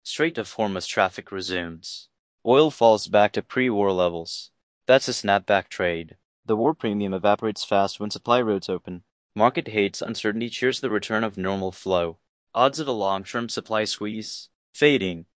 Strait of Hormuz traffic resumes. Oil falls back to pre-war levels. That's a snapback trade. The war premium evaporates fast when supply roads open. Market hates uncertainty cheers the return of normal flow. Odds of a long-term supply squeeze fading.